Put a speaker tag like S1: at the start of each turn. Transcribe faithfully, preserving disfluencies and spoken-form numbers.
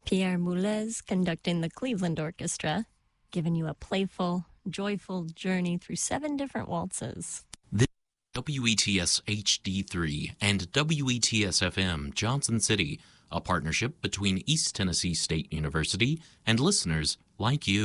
S1: Pierre Boulez conducting the Cleveland Orchestra, giving you a playful, joyful journey through seven different waltzes.
S2: This is W E T S H D three and W E T S F M Johnson City, a partnership between East Tennessee State University and listeners like you.